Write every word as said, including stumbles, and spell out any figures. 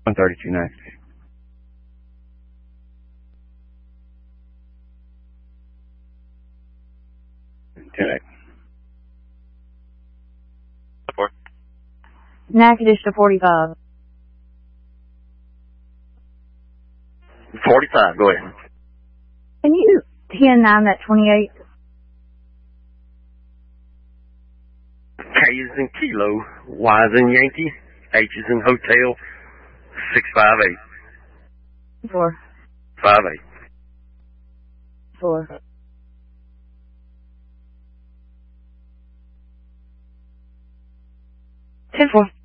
one thirty-two next. ten eight. Four. Natchitoches to forty-five. forty-five, go ahead. Can you ten nine that twenty-eight? K is in kilo, Y is in Yankee, H is in hotel, six five eight. Four. Five eight. Four. Ten four.